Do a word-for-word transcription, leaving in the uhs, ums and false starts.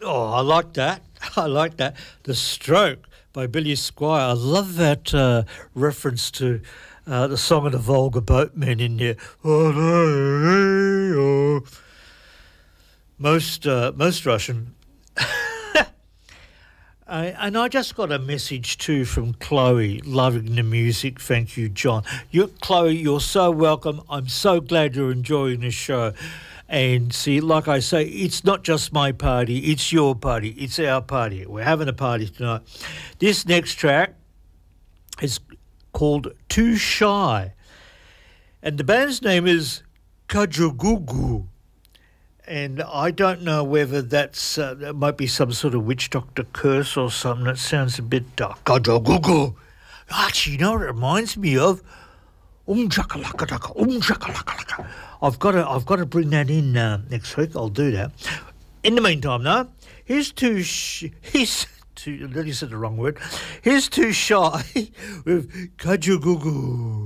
Oh, I like that. I like that. The Stroke by Billy Squire. I love that uh, reference to uh, the song of the Volga Boatmen in there. Most uh, most Russian. I, and I just got a message too from Chloe, loving the music. Thank you, John. You, Chloe, you're so welcome. I'm so glad you're enjoying the show. And see, like I say, it's not just my party, it's your party, it's our party. We're having a party tonight. This next track is called Too Shy. And the band's name is Kajagoogoo. And I don't know whether that's, uh, that might be some sort of witch doctor curse or something. That sounds a bit dark. Kajagoogoo. Actually, you know what it reminds me of? Um chakalaka, um chakalaka. I've got to, I've got to bring that in uh, next week. I'll do that. In the meantime, though, here's too, sh- he's too. Let me say the wrong word. Here's Too Shy with Kajagoogoo.